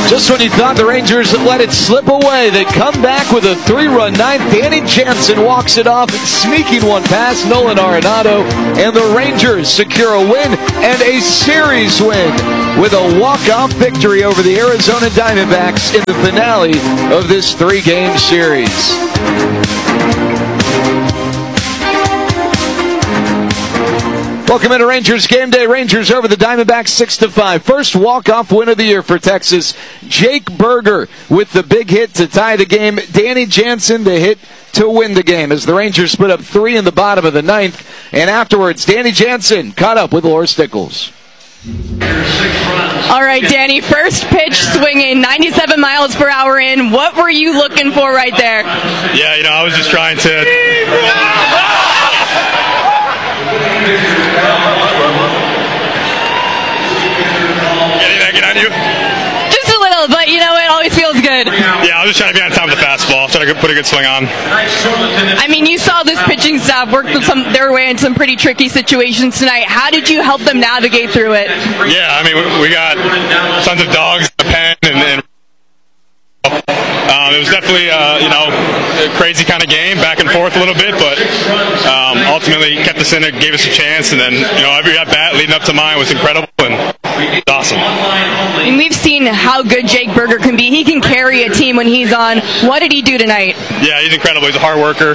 Just when you thought the Rangers had let it slip away, they come back with a 3-run ninth. Danny Jansen walks it off, sneaking one past Nolan Arenado, and the Rangers secure a win and a series win with a walk-off victory over the Arizona Diamondbacks in the finale of this 3-game series. Welcome into Rangers Game Day. Rangers over the Diamondbacks 6-5. First walk-off win of the year for Texas. Jake Burger with the big hit to tie the game. Danny Jansen the hit to win the game as the Rangers split up 3 in the bottom of the ninth. And afterwards, Danny Jansen caught up with Laura Stickles. All right, Danny, first pitch swinging, 97 miles per hour in. What were you looking for right there? Yeah, I was just trying to... Get on you? Just a little, but it always feels good. Yeah, I was just trying to be on time of the fastball, trying to put a good swing on. I mean, you saw this pitching staff work their way into some pretty tricky situations tonight. How did you help them navigate through it? Yeah, I mean, we got tons of dogs in the pen, and it was definitely, a crazy kind of game, back and forth a little bit, but ultimately kept us in it, gave us a chance, and then, every at-bat leading up to mine was incredible, and it's awesome. And we've seen how good Jake Burger can be. He can carry a team when he's on. What did he do tonight? Yeah, he's incredible. He's a hard worker.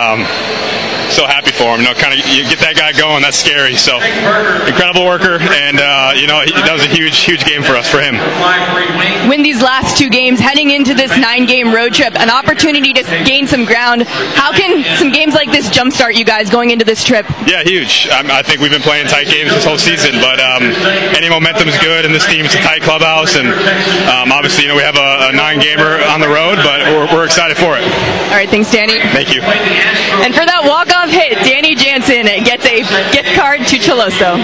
So happy for him. You get that guy going, that's scary. So incredible worker, and that was a huge game for us, for him. Win these last 2 games, heading into this 9-game road trip, an opportunity to gain some ground. How can some games like this jumpstart you guys going into this trip? Yeah, huge. I think we've been playing tight games this whole season, but any momentum is good, and this team's a tight clubhouse, and obviously, we have a 9-gamer on the road, but we're excited for it. All right, thanks, Danny. Thank you. And for that walk-off hit, Danny Jansen gets a gift card to Choloso.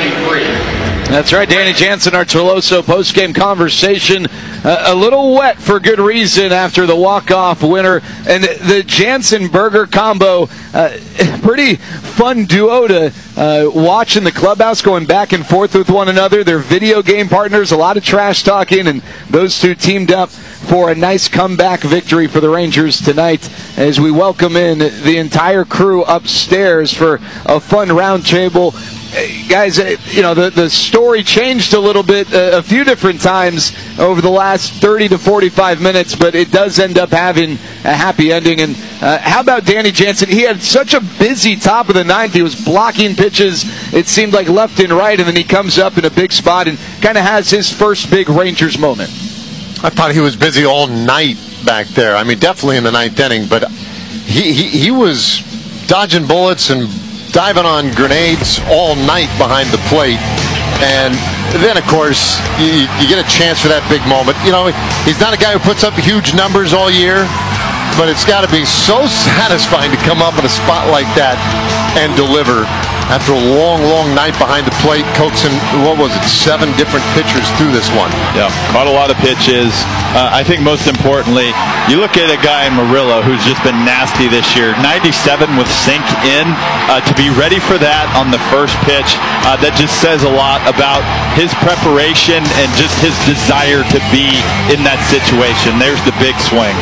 That's right, Danny Jansen, our Choloso post-game conversation. A little wet for good reason after the walk-off winner. And the Jansen-Burger combo, pretty fun duo to watch in the clubhouse, going back and forth with one another. They're video game partners, a lot of trash talking, and those two teamed up for a nice comeback victory for the Rangers tonight as we welcome in the entire crew upstairs for a fun round table. Guys, the story changed a little bit a few different times over the last 30 to 45 minutes, but it does end up having a happy ending. And how about Danny Jansen? He had such a busy top of the ninth. He was blocking pitches, it seemed like left and right, and then he comes up in a big spot and kind of has his first big Rangers moment. I thought he was busy all night back there. I mean, definitely in the ninth inning, but he was dodging bullets and diving on grenades all night behind the plate. And then, of course, you get a chance for that big moment. He's not a guy who puts up huge numbers all year, but it's got to be so satisfying to come up in a spot like that and deliver after a long night behind the plate, coaxing, 7 different pitchers through this one. Yeah, caught a lot of pitches. I think most importantly, you look at a guy in Murillo who's just been nasty this year. 97 with sink in. To be ready for that on the first pitch, that just says a lot about his preparation and just his desire to be in that situation. There's the big swing.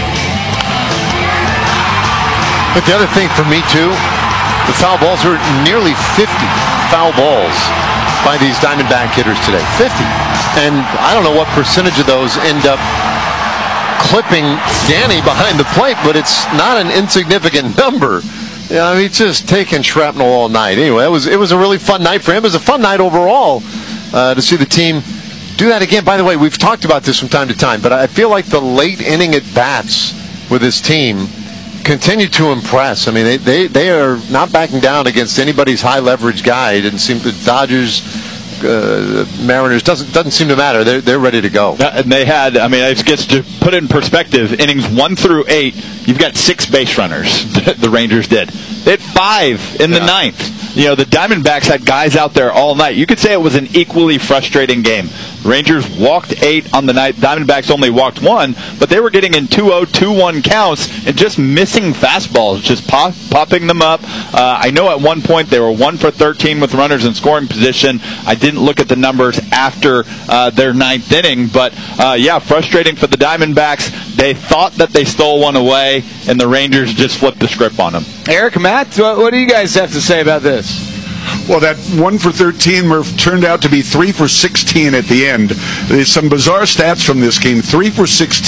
But the other thing for me, too, the foul balls were nearly 50 foul balls by these Diamondback hitters today. 50. And I don't know what percentage of those end up clipping Danny behind the plate, but it's not an insignificant number. He's just taking shrapnel all night. Anyway, it was a really fun night for him. It was a fun night overall to see the team do that again. By the way, we've talked about this from time to time, but I feel like the late inning at-bats with this team continue to impress. I mean, they are not backing down against anybody's high leverage guy. It didn't seem the Dodgers, Mariners doesn't seem to matter. They're ready to go. And they had, I guess to put it in perspective, innings 1 through 8, you've got 6 base runners. The Rangers did. They had 5 in the 9th. You know, the Diamondbacks had guys out there all night. You could say it was an equally frustrating game. Rangers walked 8 on the night. Diamondbacks only walked 1, but they were getting in 2-0, 2-1 counts and just missing fastballs, just popping them up. I know at one point they were 1 for 13 with runners in scoring position. I didn't look at the numbers after their 9th inning, but yeah, frustrating for the Diamondbacks. They thought that they stole one away, and the Rangers just flipped the script on them. Eric, Matt, what do you guys have to say about this? Well, that 1 for 13 Murph turned out to be 3 for 16 at the end. There's some bizarre stats from this game. 3 for 16